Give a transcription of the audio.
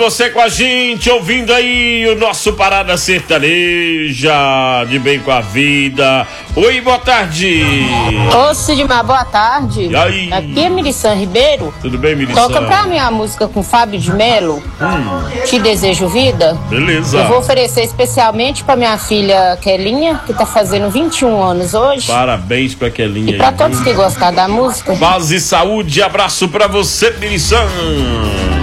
Você com a gente, ouvindo aí o nosso Parada Sertaneja, de bem com a vida. Oi, boa tarde. Ô, Sidmar, boa tarde. E aí? Aqui é Mirição Ribeiro. Tudo bem, Mirição? Toca pra mim a música com Fábio de Melo. Te Desejo Vida. Beleza. Eu vou oferecer especialmente pra minha filha Kelinha, que tá fazendo 21 anos hoje. Parabéns pra Kelinha. E pra todos que gostaram da música. Paz e saúde, abraço pra você, Mirição.